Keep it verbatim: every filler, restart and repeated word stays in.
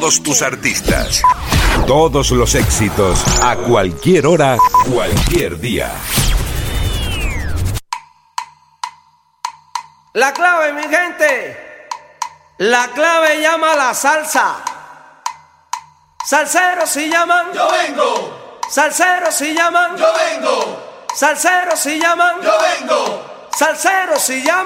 todos tus artistas. Todos los éxitos, a cualquier hora, cualquier día. La clave, mi gente, la clave llama a la salsa. Salseros si llaman, yo vengo. Salseros si llaman, yo vengo. Salseros si llaman, yo vengo. Salseros si llaman.